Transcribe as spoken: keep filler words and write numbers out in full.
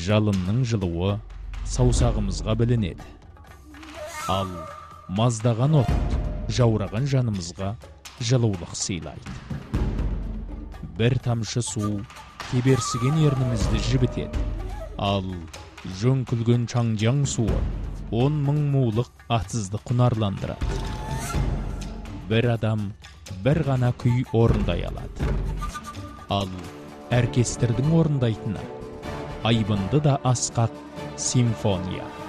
жалынның жылуы саусағымызға білінеді. Ал маздаған от жаураған жанымызға жылулық сыйлайды. Бір тамшы су кеберсіген ернімізді жібітеді. Ал жөңкілген чаңжаң суы он мың мулық атсызды құнарландырады. Бір адам бір ғана күй орындай алады. Ал оркестрдің орындайтыны айбынды да асқақ симфония.